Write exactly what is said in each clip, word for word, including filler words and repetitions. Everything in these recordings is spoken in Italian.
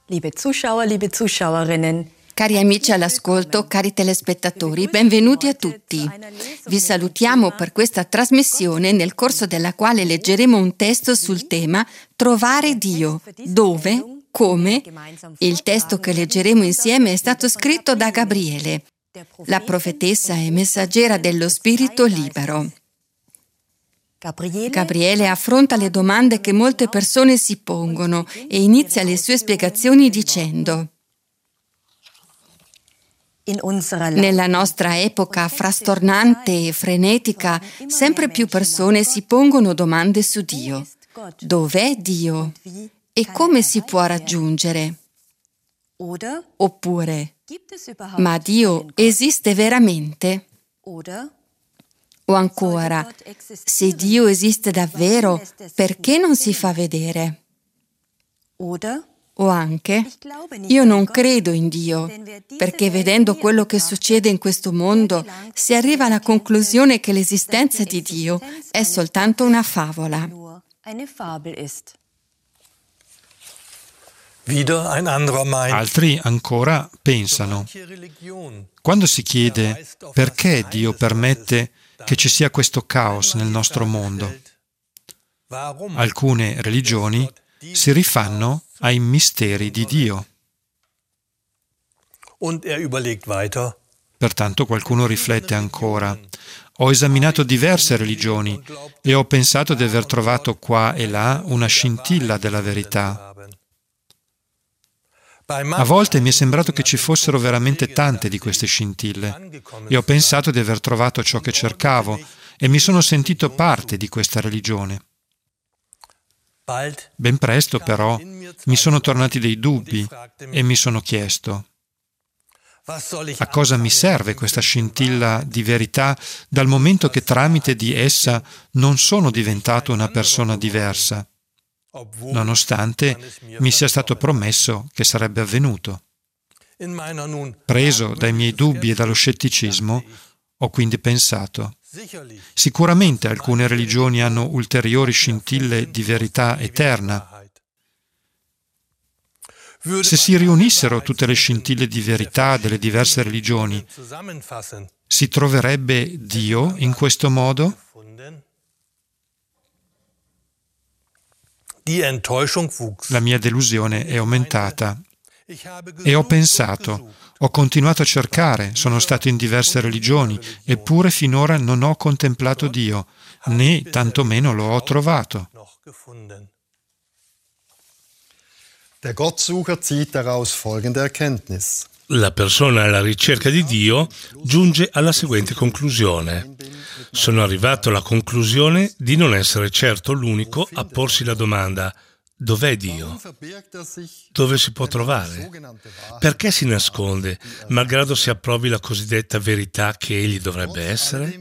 Liebe Zuschauer, liebe Zuschauerinnen. Cari amici all'ascolto, cari telespettatori, benvenuti a tutti. Vi salutiamo per questa trasmissione nel corso della quale leggeremo un testo sul tema Trovare Dio. Dove? Come? Il testo che leggeremo insieme è stato scritto da Gabriele, la profetessa e messaggera dello Spirito libero. Gabriele affronta le domande che molte persone si pongono e inizia le sue spiegazioni dicendo: nella nostra epoca frastornante e frenetica, sempre più persone si pongono domande su Dio. Dov'è Dio? E come si può raggiungere? Oppure, ma Dio esiste veramente? O ancora, se Dio esiste davvero, perché non si fa vedere? O anche, io non credo in Dio, perché vedendo quello che succede in questo mondo si arriva alla conclusione che l'esistenza di Dio è soltanto una favola. Altri ancora pensano, quando si chiede perché Dio permette che ci sia questo caos nel nostro mondo, alcune religioni si rifanno ai misteri di Dio. Pertanto qualcuno riflette ancora. Ho esaminato diverse religioni e ho pensato di aver trovato qua e là una scintilla della verità. A volte mi è sembrato che ci fossero veramente tante di queste scintille e ho pensato di aver trovato ciò che cercavo e mi sono sentito parte di questa religione. Ben presto, però, mi sono tornati dei dubbi e mi sono chiesto: a cosa mi serve questa scintilla di verità dal momento che tramite di essa non sono diventato una persona diversa, nonostante mi sia stato promesso che sarebbe avvenuto? Preso dai miei dubbi e dallo scetticismo, ho quindi pensato: sicuramente alcune religioni hanno ulteriori scintille di verità eterna. Se si riunissero tutte le scintille di verità delle diverse religioni, si troverebbe Dio in questo modo? La mia delusione è aumentata e ho pensato, ho continuato a cercare, sono stato in diverse religioni, eppure finora non ho contemplato Dio, né tantomeno lo ho trovato. Der Gottsucher zieht daraus folgende Erkenntnis. La persona alla ricerca di Dio giunge alla seguente conclusione: sono arrivato alla conclusione di non essere certo l'unico a porsi la domanda: dov'è Dio? Dove si può trovare? Perché si nasconde, malgrado si approvi la cosiddetta verità che egli dovrebbe essere?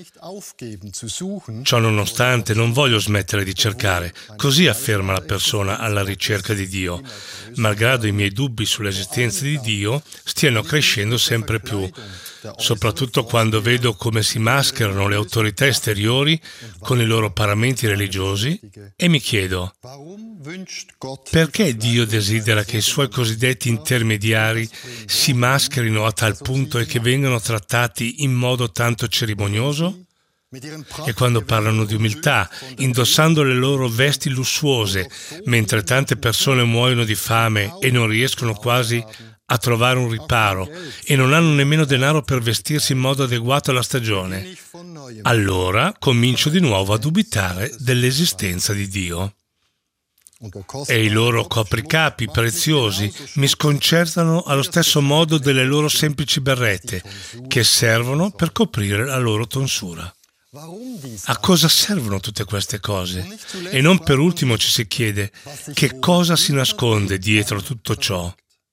Ciò nonostante non voglio smettere di cercare, così afferma la persona alla ricerca di Dio, malgrado i miei dubbi sull'esistenza di Dio stiano crescendo sempre più, soprattutto quando vedo come si mascherano le autorità esteriori con i loro paramenti religiosi, e mi chiedo: perché Dio desidera che i suoi cosiddetti intermediari si mascherino a tal punto e che vengano trattati in modo tanto cerimonioso? E quando parlano di umiltà, indossando le loro vesti lussuose, mentre tante persone muoiono di fame e non riescono quasi a trovare un riparo e non hanno nemmeno denaro per vestirsi in modo adeguato alla stagione, allora comincio di nuovo a dubitare dell'esistenza di Dio. E i loro copricapi preziosi mi sconcertano allo stesso modo delle loro semplici berrette, che servono per coprire la loro tonsura. A cosa servono tutte queste cose? E non per ultimo ci si chiede: che cosa si nasconde dietro tutto ciò?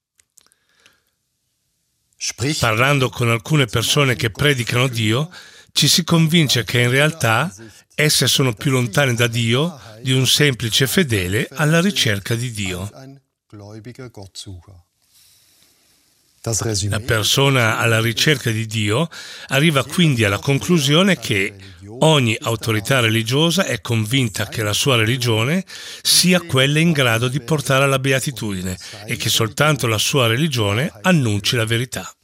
Parlando con alcune persone che predicano Dio, ci si convince che in realtà esse sono più lontane da Dio di un semplice fedele alla ricerca di Dio. La persona alla ricerca di Dio arriva quindi alla conclusione che ogni autorità religiosa è convinta che la sua religione sia quella in grado di portare alla beatitudine e che soltanto la sua religione annunci la verità.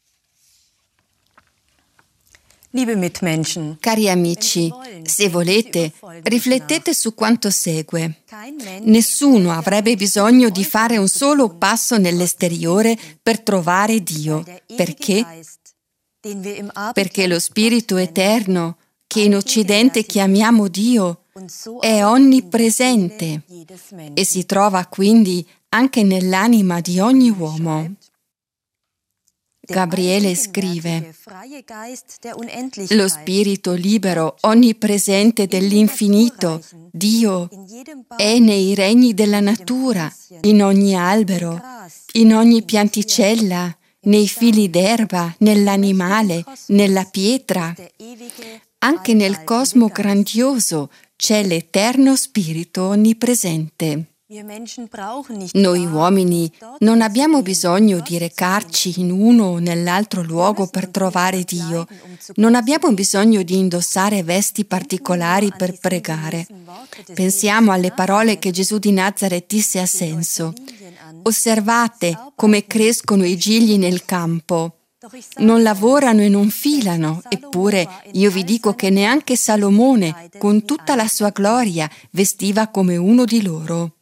Cari amici, se volete, riflettete su quanto segue. Nessuno avrebbe bisogno di fare un solo passo nell'esteriore per trovare Dio. Perché? Perché lo Spirito Eterno, che in Occidente chiamiamo Dio, è onnipresente e si trova quindi anche nell'anima di ogni uomo. Gabriele scrive: lo spirito libero, onnipresente dell'infinito, Dio, è nei regni della natura, in ogni albero, in ogni pianticella, nei fili d'erba, nell'animale, nella pietra. Anche nel cosmo grandioso c'è l'eterno spirito onnipresente. Noi uomini non abbiamo bisogno di recarci in uno o nell'altro luogo per trovare Dio. Non abbiamo bisogno di indossare vesti particolari per pregare. Pensiamo alle parole che Gesù di Nazaret disse a senso: osservate come crescono i gigli nel campo. Non lavorano e non filano, eppure io vi dico che neanche Salomone, con tutta la sua gloria, vestiva come uno di loro.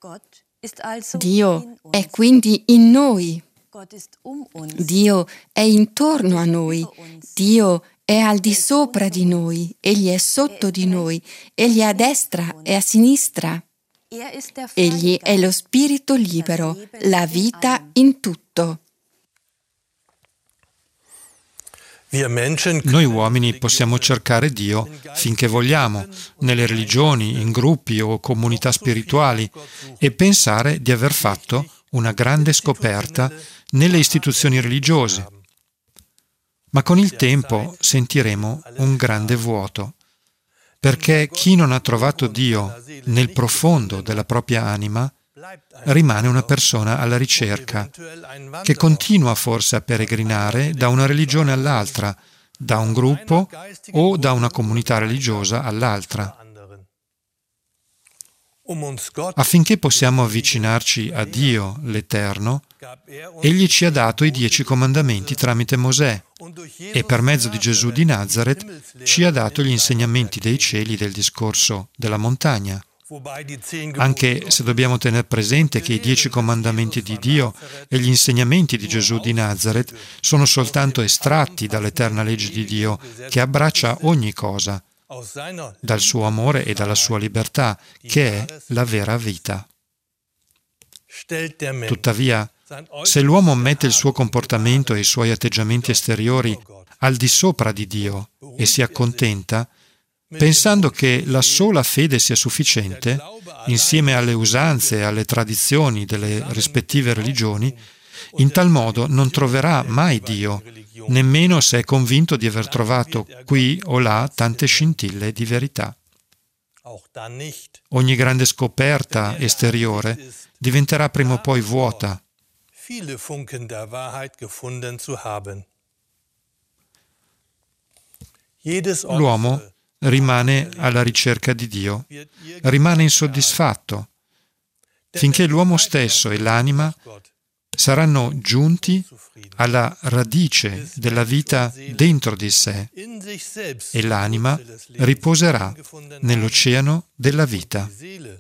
Dio è quindi in noi. Dio è intorno a noi. Dio è al di sopra di noi. Egli è sotto di noi. Egli è a destra e a sinistra. Egli è lo spirito libero, la vita in tutto. Noi uomini possiamo cercare Dio finché vogliamo, nelle religioni, in gruppi o comunità spirituali, e pensare di aver fatto una grande scoperta nelle istituzioni religiose. Ma con il tempo sentiremo un grande vuoto, perché chi non ha trovato Dio nel profondo della propria anima rimane una persona alla ricerca, che continua forse a peregrinare da una religione all'altra, da un gruppo o da una comunità religiosa all'altra. Affinché possiamo avvicinarci a Dio, l'Eterno, Egli ci ha dato i dieci comandamenti tramite Mosè e per mezzo di Gesù di Nazaret ci ha dato gli insegnamenti dei cieli del discorso della montagna. Anche se dobbiamo tenere presente che i dieci comandamenti di Dio e gli insegnamenti di Gesù di Nazaret sono soltanto estratti dall'eterna legge di Dio che abbraccia ogni cosa, dal suo amore e dalla sua libertà, che è la vera vita. Tuttavia, se l'uomo mette il suo comportamento e i suoi atteggiamenti esteriori al di sopra di Dio e si accontenta, pensando che la sola fede sia sufficiente, insieme alle usanze e alle tradizioni delle rispettive religioni, in tal modo non troverà mai Dio, nemmeno se è convinto di aver trovato qui o là tante scintille di verità. Ogni grande scoperta esteriore diventerà prima o poi vuota. L'uomo rimane alla ricerca di Dio, rimane insoddisfatto, finché l'uomo stesso e l'anima saranno giunti alla radice della vita dentro di sé e l'anima riposerà nell'oceano della vita.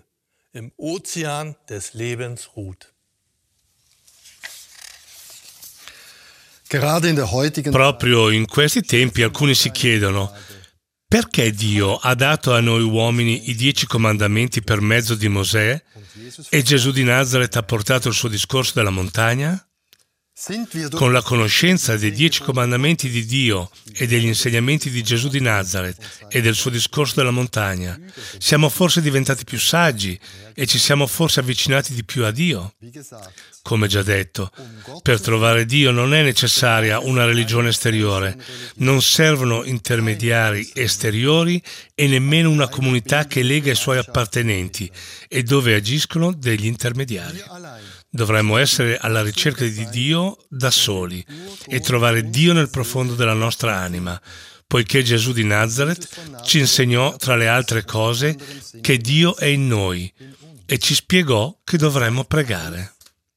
Proprio in questi tempi alcuni si chiedono: perché Dio ha dato a noi uomini i dieci comandamenti per mezzo di Mosè e Gesù di Nazaret ha portato il suo discorso della montagna? Con la conoscenza dei dieci comandamenti di Dio e degli insegnamenti di Gesù di Nazaret e del suo discorso della montagna, siamo forse diventati più saggi e ci siamo forse avvicinati di più a Dio? Come già detto, per trovare Dio non è necessaria una religione esteriore, non servono intermediari esteriori e nemmeno una comunità che lega i suoi appartenenti e dove agiscono degli intermediari. Dovremmo essere alla ricerca di Dio da soli e trovare Dio nel profondo della nostra anima, poiché Gesù di Nazareth ci insegnò, tra le altre cose, che Dio è in noi e ci spiegò che dovremmo pregare.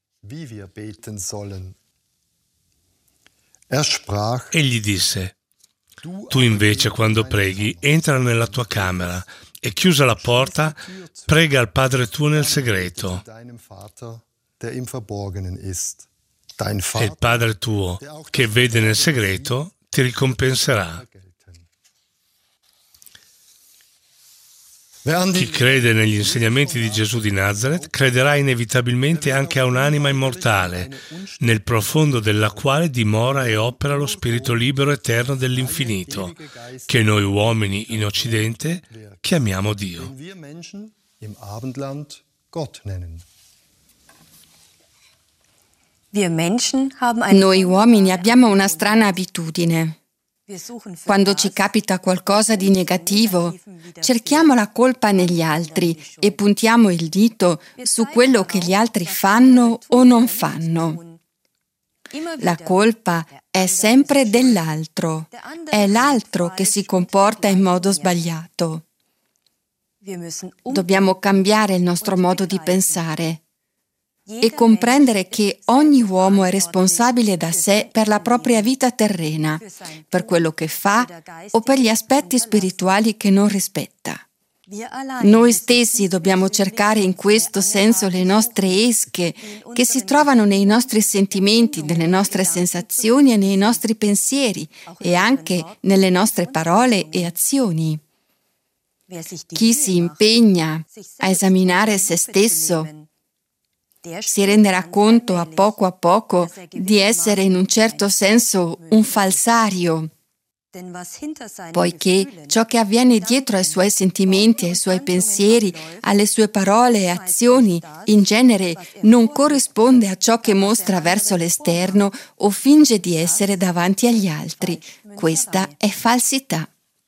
Egli disse: tu invece, quando preghi, entra nella tua camera e, chiusa la porta, prega al Padre tuo nel segreto. E il Padre tuo, che vede nel segreto, ti ricompenserà. Chi crede negli insegnamenti di Gesù di Nazareth crederà inevitabilmente anche a un'anima immortale, nel profondo della quale dimora e opera lo spirito libero eterno dell'infinito, che noi uomini in Occidente chiamiamo Dio. Noi uomini abbiamo una strana abitudine. Quando ci capita qualcosa di negativo, cerchiamo la colpa negli altri e puntiamo il dito su quello che gli altri fanno o non fanno. La colpa è sempre dell'altro, è l'altro che si comporta in modo sbagliato. Dobbiamo cambiare il nostro modo di pensare e comprendere che ogni uomo è responsabile da sé per la propria vita terrena, per quello che fa o per gli aspetti spirituali che non rispetta. Noi stessi dobbiamo cercare in questo senso le nostre esche che si trovano nei nostri sentimenti, nelle nostre sensazioni e nei nostri pensieri e anche nelle nostre parole e azioni. Chi si impegna a esaminare se stesso si renderà conto a poco a poco di essere in un certo senso un falsario, poiché ciò che avviene dietro ai suoi sentimenti, ai suoi pensieri, alle sue parole e azioni, in genere non corrisponde a ciò che mostra verso l'esterno o finge di essere davanti agli altri. Questa è falsità.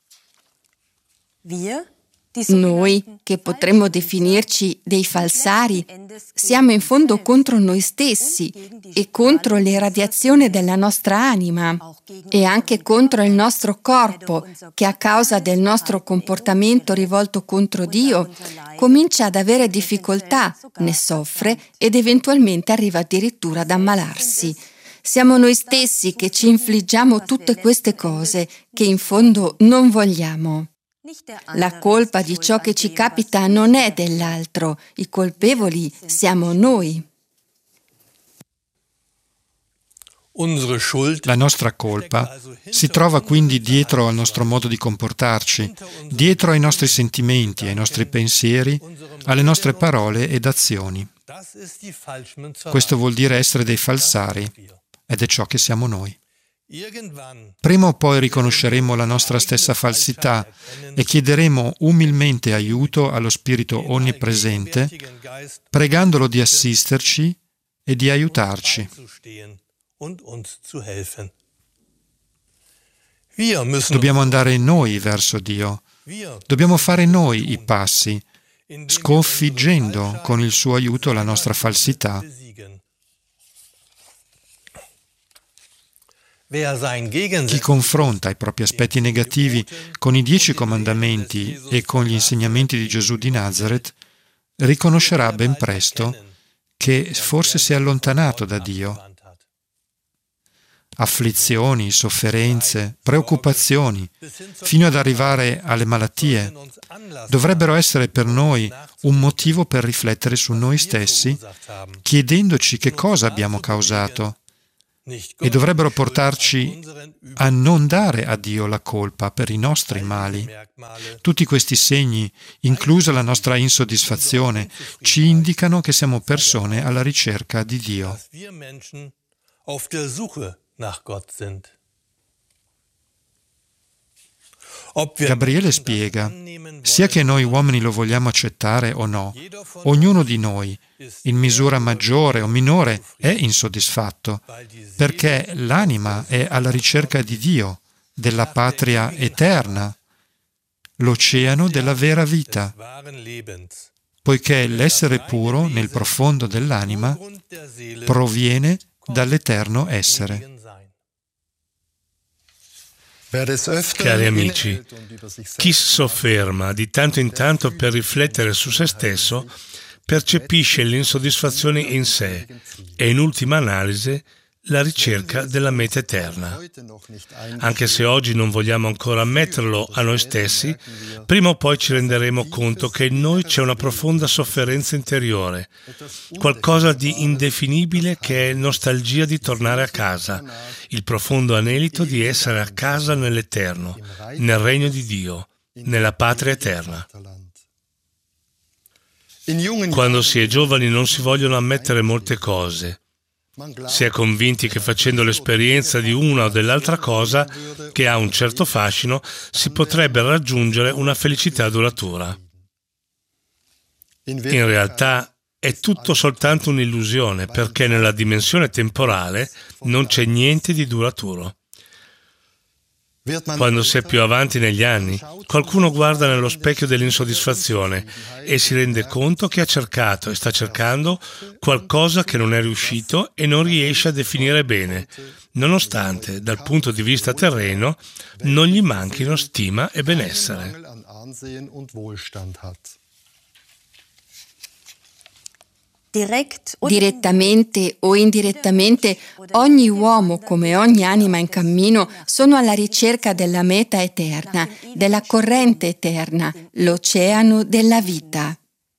Noi, che potremmo definirci dei falsari, siamo in fondo contro noi stessi e contro l'irradiazione della nostra anima e anche contro il nostro corpo, che a causa del nostro comportamento rivolto contro Dio comincia ad avere difficoltà, ne soffre ed eventualmente arriva addirittura ad ammalarsi. Siamo noi stessi che ci infliggiamo tutte queste cose che in fondo non vogliamo. La colpa di ciò che ci capita non è dell'altro, i colpevoli siamo noi. La nostra colpa si trova quindi dietro al nostro modo di comportarci, dietro ai nostri sentimenti, ai nostri pensieri, alle nostre parole ed azioni. Questo vuol dire essere dei falsari, ed è ciò che siamo noi. Prima o poi riconosceremo la nostra stessa falsità e chiederemo umilmente aiuto allo Spirito Onnipresente, pregandolo di assisterci e di aiutarci. Dobbiamo andare noi verso Dio. Dobbiamo fare noi i passi, sconfiggendo con il suo aiuto la nostra falsità. Chi confronta i propri aspetti negativi con i dieci comandamenti e con gli insegnamenti di Gesù di Nazareth riconoscerà ben presto che forse si è allontanato da Dio. Afflizioni, sofferenze, preoccupazioni, fino ad arrivare alle malattie, dovrebbero essere per noi un motivo per riflettere su noi stessi, chiedendoci che cosa abbiamo causato, e dovrebbero portarci a non dare a Dio la colpa per i nostri mali. Tutti questi segni, inclusa la nostra insoddisfazione, ci indicano che siamo persone alla ricerca di Dio. Gabriele spiega, sia che noi uomini lo vogliamo accettare o no, ognuno di noi, in misura maggiore o minore, è insoddisfatto, perché l'anima è alla ricerca di Dio, della patria eterna, l'oceano della vera vita, poiché l'essere puro nel profondo dell'anima proviene dall'eterno essere. Cari amici, chi si sofferma di tanto in tanto per riflettere su se stesso percepisce l'insoddisfazione in sé e, in ultima analisi, la ricerca della meta eterna. Anche se oggi non vogliamo ancora ammetterlo a noi stessi, prima o poi ci renderemo conto che in noi c'è una profonda sofferenza interiore, qualcosa di indefinibile che è nostalgia di tornare a casa, il profondo anelito di essere a casa nell'eterno, nel regno di Dio, nella patria eterna. Quando si è giovani non si vogliono ammettere molte cose. Si è convinti che facendo l'esperienza di una o dell'altra cosa, che ha un certo fascino, si potrebbe raggiungere una felicità duratura. In realtà è tutto soltanto un'illusione, perché nella dimensione temporale non c'è niente di duraturo. Quando si è più avanti negli anni, qualcuno guarda nello specchio dell'insoddisfazione e si rende conto che ha cercato e sta cercando qualcosa che non è riuscito e non riesce a definire bene, nonostante, dal punto di vista terreno, non gli manchino stima e benessere. Direttamente o indirettamente, ogni uomo, come ogni anima in cammino, sono alla ricerca della meta eterna, della corrente eterna, l'oceano della vita.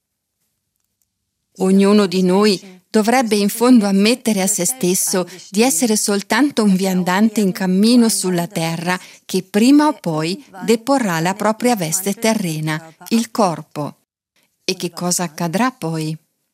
Ognuno di noi dovrebbe in fondo ammettere a se stesso di essere soltanto un viandante in cammino sulla terra che prima o poi deporrà la propria veste terrena, il corpo. E che cosa accadrà poi?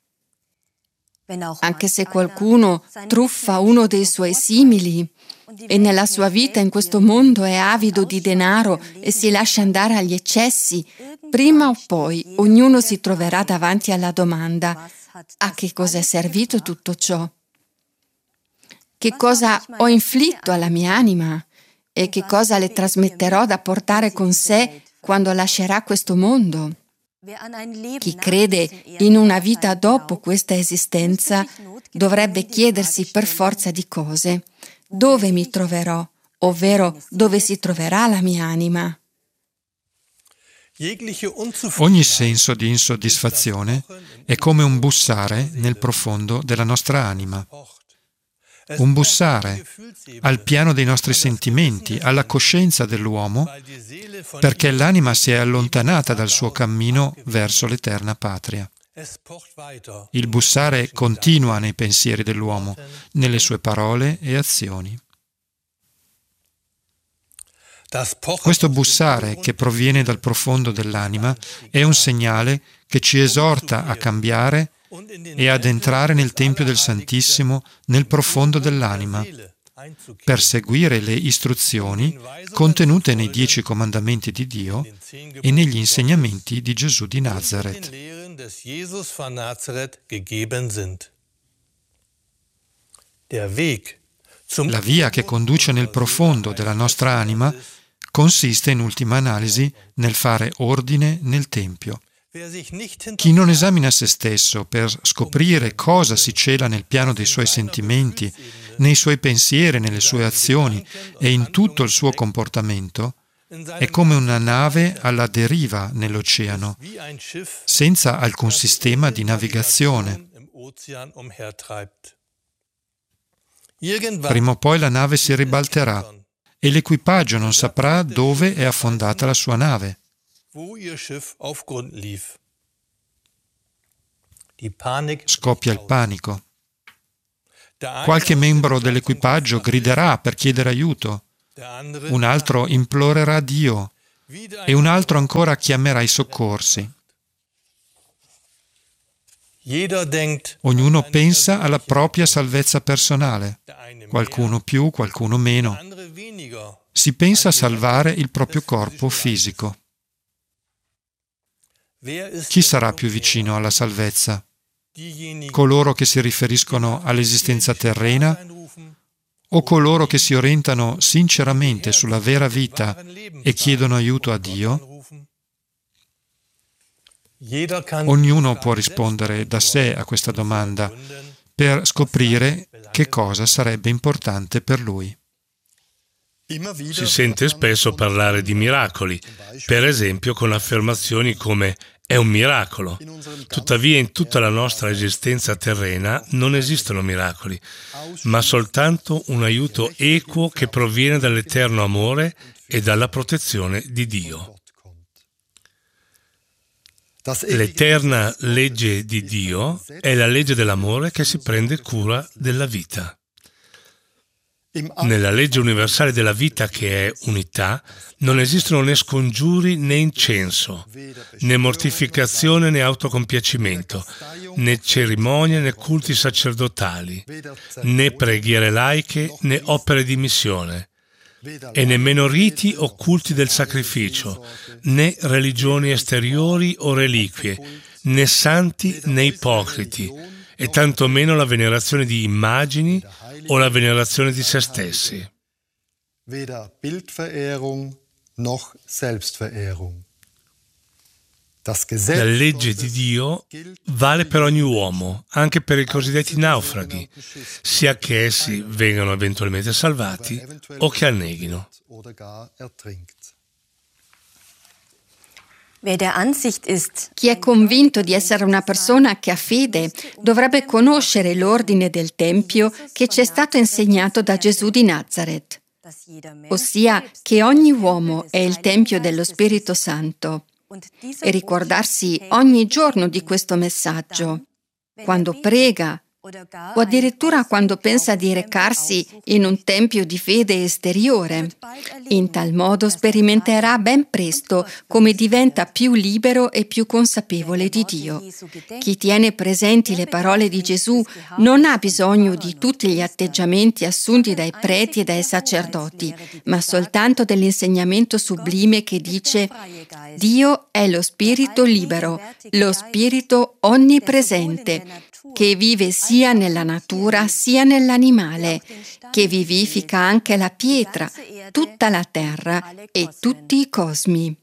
Anche se qualcuno truffa uno dei suoi simili e nella sua vita in questo mondo è avido di denaro e si lascia andare agli eccessi, prima o poi ognuno si troverà davanti alla domanda: a che cosa è servito tutto ciò? Che cosa ho inflitto alla mia anima e che cosa le trasmetterò da portare con sé quando lascerà questo mondo? Chi crede in una vita dopo questa esistenza dovrebbe chiedersi per forza di cose: dove mi troverò, ovvero dove si troverà la mia anima? Ogni senso di insoddisfazione è come un bussare nel profondo della nostra anima. Un bussare al piano dei nostri sentimenti, alla coscienza dell'uomo, perché l'anima si è allontanata dal suo cammino verso l'eterna patria. Il bussare continua nei pensieri dell'uomo, nelle sue parole e azioni. Questo bussare che proviene dal profondo dell'anima è un segnale che ci esorta a cambiare e ad entrare nel Tempio del Santissimo nel profondo dell'anima, per seguire le istruzioni contenute nei Dieci Comandamenti di Dio e negli insegnamenti di Gesù di Nazareth. La via che conduce nel profondo della nostra anima consiste in ultima analisi nel fare ordine nel Tempio. Chi non esamina se stesso per scoprire cosa si cela nel piano dei suoi sentimenti, nei suoi pensieri, nelle sue azioni e in tutto il suo comportamento, è come una nave alla deriva nell'oceano, senza alcun sistema di navigazione. Prima o poi la nave si ribalterà e l'equipaggio non saprà dove è affondata la sua nave. Scoppia il panico. Qualche membro dell'equipaggio griderà per chiedere aiuto, un altro implorerà Dio e un altro ancora chiamerà i soccorsi. Ognuno pensa alla propria salvezza personale, qualcuno più, qualcuno meno. Si pensa a salvare il proprio corpo fisico. Chi sarà più vicino alla salvezza? Coloro che si riferiscono all'esistenza terrena o coloro che si orientano sinceramente sulla vera vita e chiedono aiuto a Dio? Ognuno può rispondere da sé a questa domanda, per scoprire che cosa sarebbe importante per lui. Si sente spesso parlare di miracoli, per esempio con affermazioni come «è un miracolo». Tuttavia in tutta la nostra esistenza terrena non esistono miracoli, ma soltanto un aiuto equo che proviene dall'eterno amore e dalla protezione di Dio. L'eterna legge di Dio è la legge dell'amore che si prende cura della vita. Nella legge universale della vita, che è unità, non esistono né scongiuri né incenso, né mortificazione né autocompiacimento, né cerimonie né culti sacerdotali, né preghiere laiche né opere di missione, e nemmeno riti o culti del sacrificio, né religioni esteriori o reliquie, né santi né ipocriti, e tantomeno la venerazione di immagini o la venerazione di se stessi. Weder Bildverehrung noch Selbstverehrung. La legge di Dio vale per ogni uomo, anche per i cosiddetti naufraghi, sia che essi vengano eventualmente salvati o che anneghino. Chi è convinto di essere una persona che ha fede dovrebbe conoscere l'ordine del Tempio che ci è stato insegnato da Gesù di Nazaret, ossia che ogni uomo è il Tempio dello Spirito Santo, e ricordarsi ogni giorno di questo messaggio, quando prega o addirittura quando pensa di recarsi in un tempio di fede esteriore. In tal modo sperimenterà ben presto come diventa più libero e più consapevole di Dio. Chi tiene presenti le parole di Gesù non ha bisogno di tutti gli atteggiamenti assunti dai preti e dai sacerdoti, ma soltanto dell'insegnamento sublime che dice: Dio è lo spirito libero, lo spirito onnipresente, che vive sia nella natura sia nell'animale, che vivifica anche la pietra, tutta la terra e tutti i cosmi.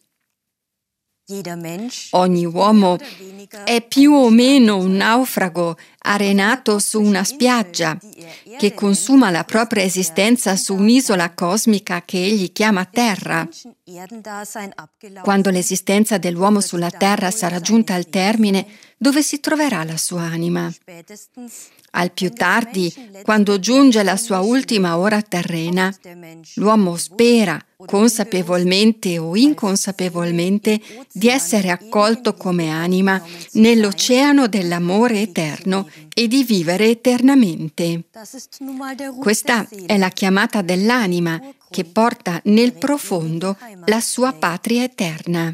Ogni uomo è più o meno un naufrago arenato su una spiaggia che consuma la propria esistenza su un'isola cosmica che egli chiama Terra. Quando l'esistenza dell'uomo sulla Terra sarà giunta al termine, dove si troverà la sua anima? Al più tardi, quando giunge la sua ultima ora terrena, l'uomo spera, consapevolmente o inconsapevolmente, di essere accolto come anima nell'oceano dell'amore eterno e di vivere eternamente. Questa è la chiamata dell'anima che porta nel profondo la sua patria eterna.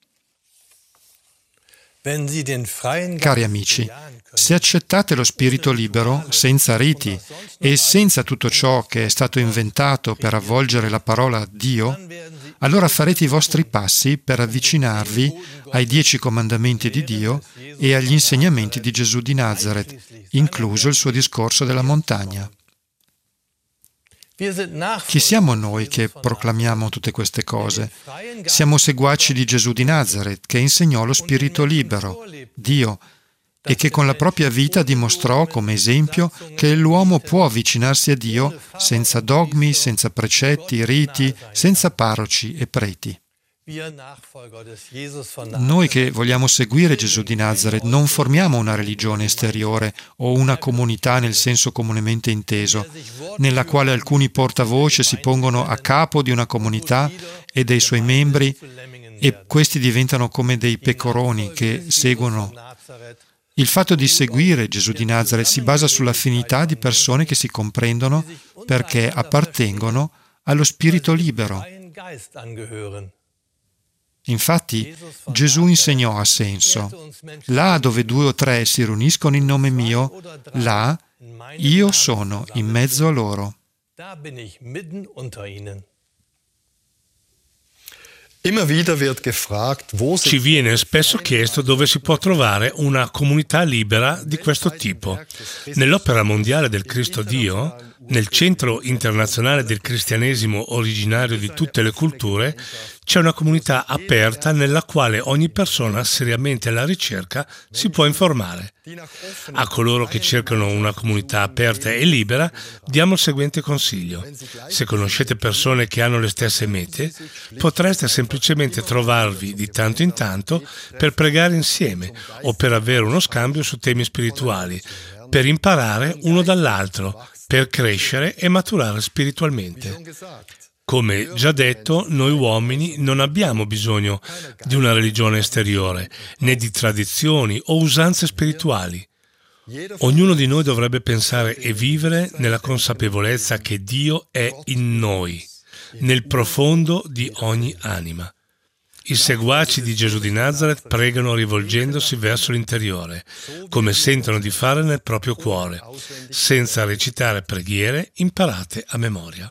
Cari amici, se accettate lo spirito libero, senza riti e senza tutto ciò che è stato inventato per avvolgere la parola Dio, allora farete i vostri passi per avvicinarvi ai dieci comandamenti di Dio e agli insegnamenti di Gesù di Nazaret, incluso il suo discorso della montagna. Chi siamo noi che proclamiamo tutte queste cose? Siamo seguaci di Gesù di Nazaret, che insegnò lo spirito libero, Dio, e che con la propria vita dimostrò come esempio che l'uomo può avvicinarsi a Dio senza dogmi, senza precetti, riti, senza parroci e preti. Noi che vogliamo seguire Gesù di Nazaret non formiamo una religione esteriore o una comunità nel senso comunemente inteso, nella quale alcuni portavoce si pongono a capo di una comunità e dei suoi membri e questi diventano come dei pecoroni che seguono. Il fatto di seguire Gesù di Nazaret si basa sull'affinità di persone che si comprendono perché appartengono allo spirito libero. Infatti, Gesù insegnò a senso: là dove due o tre si riuniscono in nome mio, là io sono in mezzo a loro. Ci viene spesso chiesto dove si può trovare una comunità libera di questo tipo. Nell'opera mondiale del Cristo Dio, Nel Centro Internazionale del Cristianesimo originario di tutte le culture c'è una comunità aperta nella quale ogni persona seriamente alla ricerca si può informare. A coloro che cercano una comunità aperta e libera diamo il seguente consiglio. Se conoscete persone che hanno le stesse mete, potreste semplicemente trovarvi di tanto in tanto per pregare insieme o per avere uno scambio su temi spirituali, per imparare uno dall'altro, per crescere e maturare spiritualmente. Come già detto, noi uomini non abbiamo bisogno di una religione esteriore, né di tradizioni o usanze spirituali. Ognuno di noi dovrebbe pensare e vivere nella consapevolezza che Dio è in noi, nel profondo di ogni anima. I seguaci di Gesù di Nazaret pregano rivolgendosi verso l'interiore, come sentono di fare nel proprio cuore, senza recitare preghiere imparate a memoria.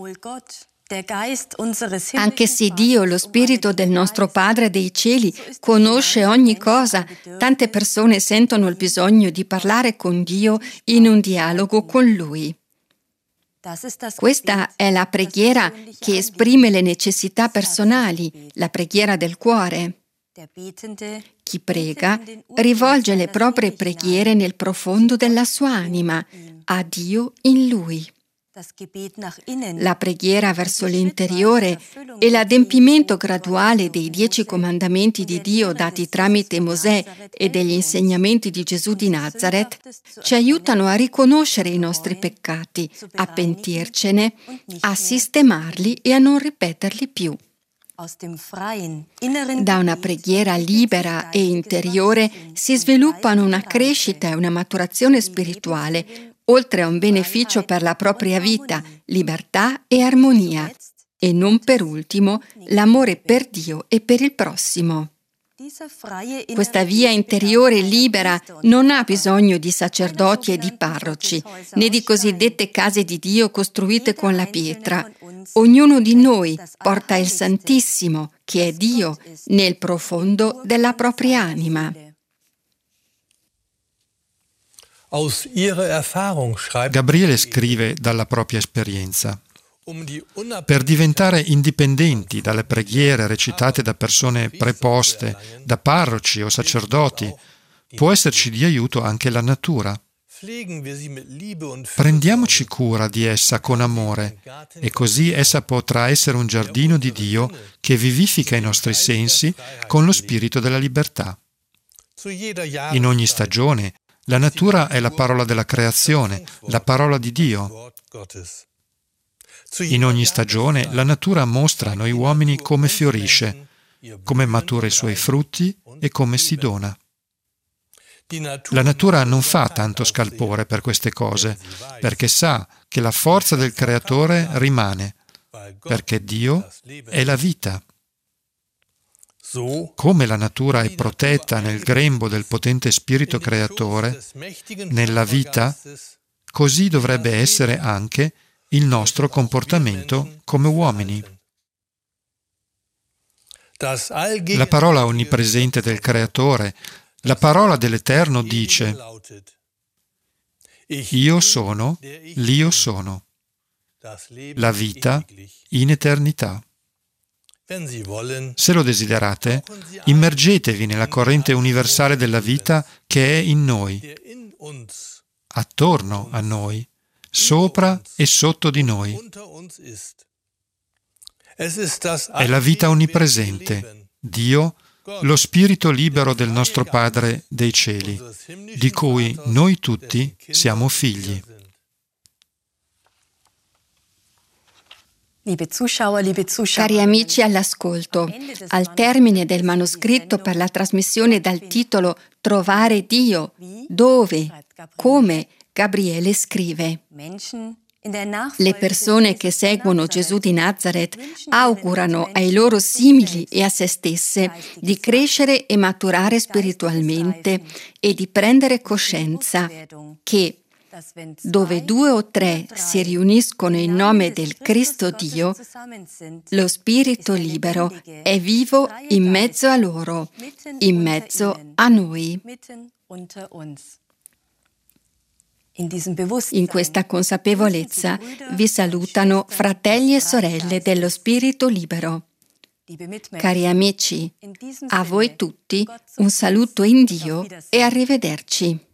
Anche se Dio, lo Spirito del nostro Padre dei cieli, conosce ogni cosa, tante persone sentono il bisogno di parlare con Dio in un dialogo con Lui. Questa è la preghiera che esprime le necessità personali, la preghiera del cuore. Chi prega rivolge le proprie preghiere nel profondo della sua anima, a Dio in lui. La preghiera verso l'interiore e l'adempimento graduale dei dieci comandamenti di Dio dati tramite Mosè e degli insegnamenti di Gesù di Nazaret ci aiutano a riconoscere i nostri peccati, a pentircene, a sistemarli e a non ripeterli più. Da una preghiera libera e interiore si sviluppano una crescita e una maturazione spirituale, oltre a un beneficio per la propria vita, libertà e armonia, e non per ultimo l'amore per Dio e per il prossimo. Questa via interiore libera non ha bisogno di sacerdoti e di parroci, né di cosiddette case di Dio costruite con la pietra. Ognuno di noi porta il Santissimo, che è Dio, nel profondo della propria anima. Gabriele scrive dalla propria esperienza. Per diventare indipendenti dalle preghiere recitate da persone preposte, da parroci o sacerdoti, può esserci di aiuto anche la natura. Prendiamoci cura di essa con amore, e così essa potrà essere un giardino di Dio che vivifica i nostri sensi con lo spirito della libertà. In ogni stagione, la natura è la parola della creazione, la parola di Dio. In ogni stagione la natura mostra a noi uomini come fiorisce, come matura i suoi frutti e come si dona. La natura non fa tanto scalpore per queste cose, perché sa che la forza del Creatore rimane, perché Dio è la vita. Come la natura è protetta nel grembo del potente spirito creatore, nella vita, così dovrebbe essere anche il nostro comportamento come uomini. La parola onnipresente del Creatore, la parola dell'Eterno dice: Io sono, l'Io sono, la vita in eternità. Se lo desiderate, immergetevi nella corrente universale della vita che è in noi, attorno a noi, sopra e sotto di noi. È la vita onnipresente, Dio, lo spirito libero del nostro Padre dei cieli, di cui noi tutti siamo figli. Cari amici all'ascolto, al termine del manoscritto per la trasmissione dal titolo Trovare Dio, dove, come, Gabriele scrive: le persone che seguono Gesù di Nazaret augurano ai loro simili e a se stesse di crescere e maturare spiritualmente e di prendere coscienza che dove due o tre si riuniscono in nome del Cristo Dio, lo Spirito libero è vivo in mezzo a loro, in mezzo a noi. In questa consapevolezza vi salutano fratelli e sorelle dello Spirito Libero. Cari amici, a voi tutti un saluto in Dio e arrivederci.